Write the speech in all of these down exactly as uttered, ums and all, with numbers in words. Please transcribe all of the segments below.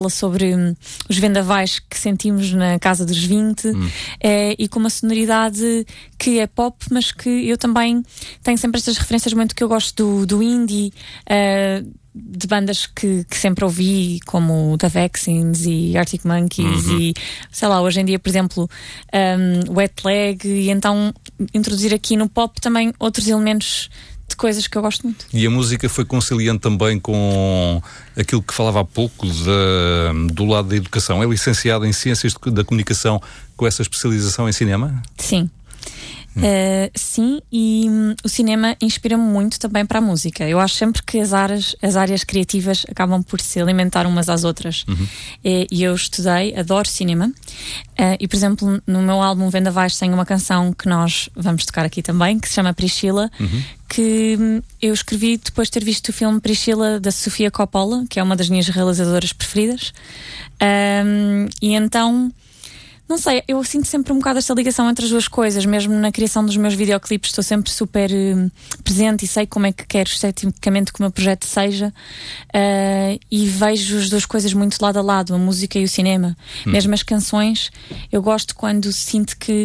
sobre hum, os vendavais que sentimos na casa dos vinte, hum. é, e com uma sonoridade que é pop, mas que eu também tenho sempre estas referências muito que eu gosto do, do indie, uh, de bandas que, que sempre ouvi, como The Vaccines e Arctic Monkeys, uhum. e sei lá, hoje em dia, por exemplo, um, Wet Leg, e então introduzir aqui no pop também outros elementos de coisas que eu gosto muito. E a música foi conciliando também com aquilo que falava há pouco de, do lado da educação. É licenciada em Ciências da Comunicação com essa especialização em cinema? Sim. Hum. Uh, sim, e um, o cinema inspira-me muito também para a música. Eu acho sempre que as áreas, as áreas criativas acabam por se alimentar umas às outras. Uhum. E, e eu estudei, adoro cinema, uh, e por exemplo no meu álbum Vendavais tem uma canção que nós vamos tocar aqui também, que se chama Priscila, uhum. que um, eu escrevi depois de ter visto o filme Priscila da Sofia Coppola, que é uma das minhas realizadoras preferidas, um, e então não sei, eu sinto sempre um bocado esta ligação entre as duas coisas, mesmo na criação dos meus videoclipes estou sempre super uh, presente e sei como é que quero esteticamente que o meu projeto seja, uh, e vejo as duas coisas muito lado a lado, a música e o cinema. Hum. Mesmo as canções, eu gosto quando sinto que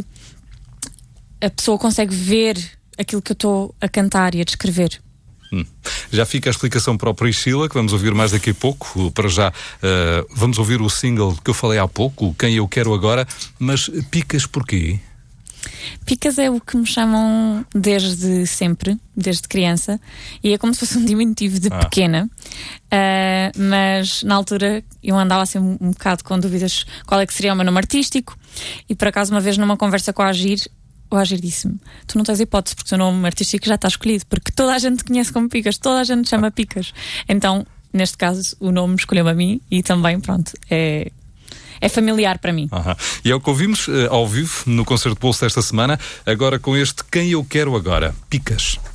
a pessoa consegue ver aquilo que eu estou a cantar e a descrever. Hum. Já fica a explicação para o Priscila, que vamos ouvir mais daqui a pouco. Para já, uh, vamos ouvir o single que eu falei há pouco, Quem Eu Quero Agora. Mas Picas porquê? Picas é o que me chamam desde sempre, desde criança, e é como se fosse um diminutivo de ah. pequena, uh, mas na altura eu andava assim um, um bocado com dúvidas qual é que seria o meu nome artístico, e por acaso uma vez numa conversa com a Agir, o Agir disse-me: tu não tens hipótese porque o teu nome artístico já está escolhido, porque toda a gente te conhece como Picas, toda a gente te chama Picas. Então, neste caso, o nome escolheu-me a mim e também, pronto, é, é familiar para mim. Uhum. E é o que ouvimos uh, ao vivo no Concerto Pulso desta semana, agora com este Quem Eu Quero Agora, Picas.